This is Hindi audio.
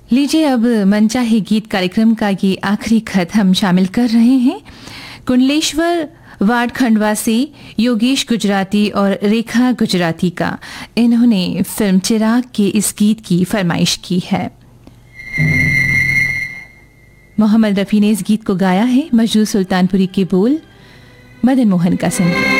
लीजिए अब मनचाहे गीत कार्यक्रम का ये आखिरी खत हम शामिल कर रहे हैं। कुंडलेश्वर वार्ड खंडवा से योगेश गुजराती और रेखा गुजराती का। इन्होंने फिल्म चिराग के इस गीत की फरमाइश की है। मोहम्मद रफ़ी ने इस गीत को गाया है। मजदूर सुल्तानपुरी के बोल, मदन मोहन का संगीत।